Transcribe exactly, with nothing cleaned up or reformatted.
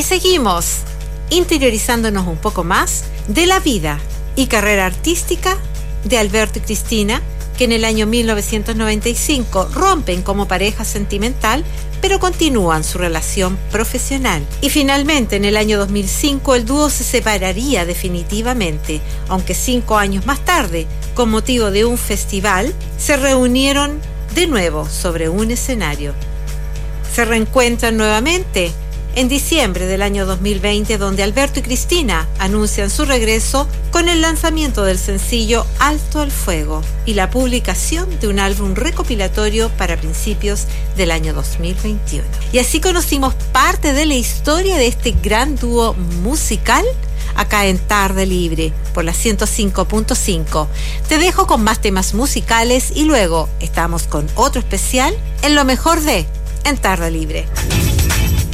seguimos interiorizándonos un poco más de la vida y carrera artística de Alberto y Cristina, que en el año mil novecientos noventa y cinco rompen como pareja sentimental, pero continúan su relación profesional. Y finalmente, en el año dos mil cinco, el dúo se separaría definitivamente, aunque cinco años más tarde, con motivo de un festival, se reunieron de nuevo sobre un escenario. Se reencuentran nuevamente en diciembre del año dos mil veinte, donde Alberto y Cristina anuncian su regreso con el lanzamiento del sencillo Alto al Fuego y la publicación de un álbum recopilatorio para principios del año dos mil veintiuno. Y así conocimos parte de la historia de este gran dúo musical acá en Tarde Libre por la ciento cinco punto cinco. Te dejo con más temas musicales y luego estamos con otro especial en lo mejor de En Tarde Libre.